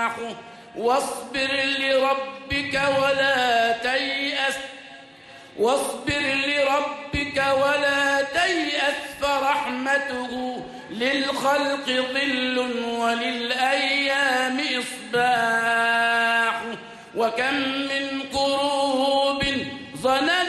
واصبر لربك ولا تيأس فرحمته للخلق ظل وللأيام إصباح وكم من